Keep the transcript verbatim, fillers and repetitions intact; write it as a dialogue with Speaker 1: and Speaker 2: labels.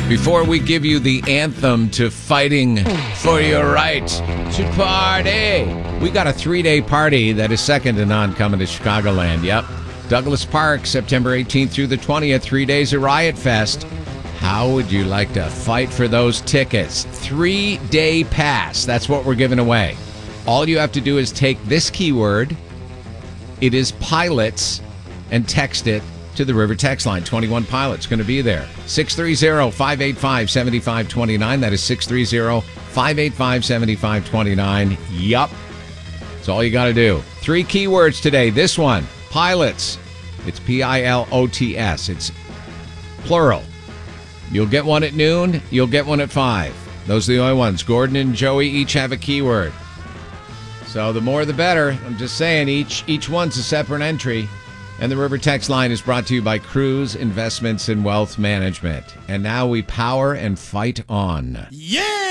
Speaker 1: Before we give you the anthem to fighting for your right to party, we got a three-day party that is second to none coming to Chicagoland. Yep. Douglas Park, September eighteenth through the twentieth, three days of Riot Fest. How would you like to fight for those tickets? Three-day pass. That's what we're giving away. All you have to do is take this keyword. It is pilots, and text it to the River text line. twenty-one pilots going to be there. six three zero, five eight five, seven five two nine. That is six three zero, five eight five, seven five two nine. Yup. That's all you got to do. Three keywords today. This one, pilots. It's P I L O T S. It's plural. You'll get one at noon. You'll get one at five. Those are the only ones. Gordon and Joey each have a keyword. So the more the better. I'm just saying, each each one's a separate entry. And the River text line is brought to you by Cruise Investments and Wealth Management. And now we power and fight on.
Speaker 2: Yeah!